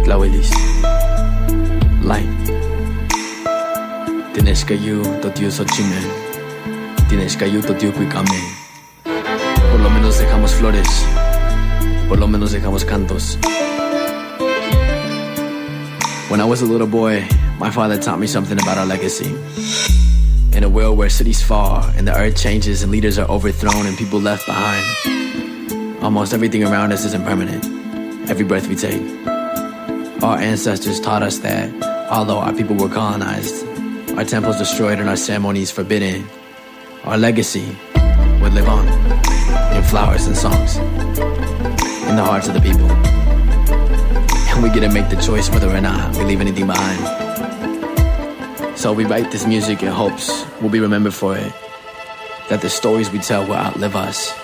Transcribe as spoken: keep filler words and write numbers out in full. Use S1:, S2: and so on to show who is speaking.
S1: Tlahuelis. Light. Tienes kayu totiu sochime. Tienes kayu totiu kuikame. Por lo menos dejamos flores. Por lo menos dejamos cantos. When I was a little boy, my father taught me something about our legacy. In a world where cities fall and the earth changes and leaders are overthrown and people left behind, almost everything around us isn't permanent. Every breath we take. Our ancestors taught us that although our people were colonized, our temples destroyed and our ceremonies forbidden, our legacy would live on in flowers and songs, in the hearts of the people. And we get to make the choice whether or not we leave anything behind. So we write this music in hopes we'll be remembered for it, that the stories we tell will outlive us,